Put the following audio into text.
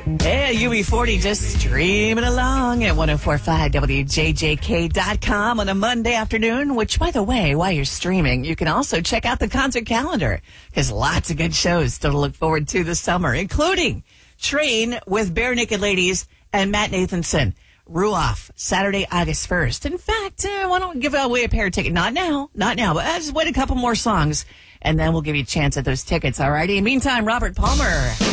Hey, UB40 just streaming along at 1045WJJK.com on a Monday afternoon, which, by the way, while you're streaming, you can also check out the concert calendar because lots of good shows still to look forward to this summer, including Train with Bare Naked Ladies and Matt Nathanson. Ruoff, Saturday, August 1st. In fact, why don't we give away a pair of tickets? Not now, but just wait a couple more songs, and then we'll give you a chance at those tickets, all righty? Meantime, Robert Palmer.